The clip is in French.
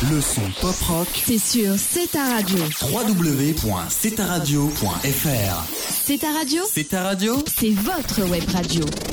Le son pop rock, c'est sur C'est ta radio. www.cetaradio.fr. C'est ta radio, C'est ta radio, c'est votre web radio.